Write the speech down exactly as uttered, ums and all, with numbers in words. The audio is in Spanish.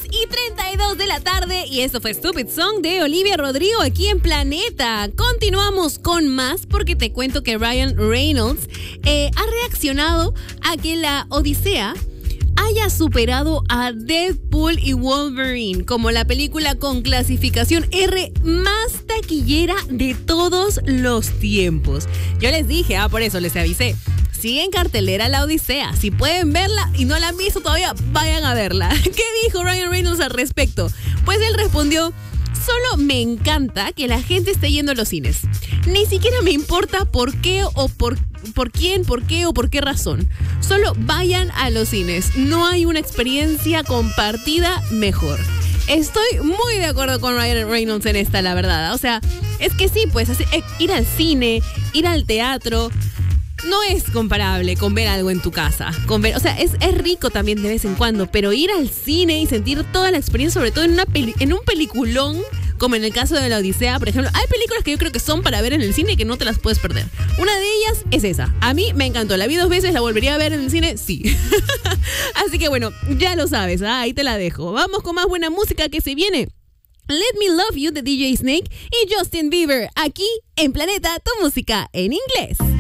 y treinta y dos de la tarde y esto fue Stupid Song de Olivia Rodrigo aquí en Planeta. Continuamos con más porque te cuento que Ryan Reynolds eh, ha reaccionado a que la Odisea haya superado a Deadpool y Wolverine como la película con clasificación R más taquillera de todos los tiempos. Yo les dije, ah, por eso les avisé. Sigue en cartelera la Odisea. Si pueden verla y no la han visto todavía, vayan a verla. ¿Qué dijo Ryan Reynolds al respecto? Pues él respondió: solo me encanta que la gente esté yendo a los cines. Ni siquiera me importa por qué o por, por quién, por qué o por qué razón. Solo vayan a los cines. No hay una experiencia compartida mejor. Estoy muy de acuerdo con Ryan Reynolds en esta, la verdad. O sea, es que sí, pues ir al cine, ir al teatro, no es comparable con ver algo en tu casa. Con ver, o sea, es, es rico también de vez en cuando, pero ir al cine y sentir toda la experiencia, sobre todo en, una peli, en un peliculón, como en el caso de la Odisea, por ejemplo, hay películas que yo creo que son para ver en el cine y que no te las puedes perder. Una de ellas es esa. A mí me encantó, la vi dos veces, la volvería a ver en el cine, sí. Así que bueno, ya lo sabes, ¿ah? Ahí te la dejo. Vamos con más buena música que se viene. Let Me Love You de D J Snake y Justin Bieber, aquí en Planeta, tu música en inglés.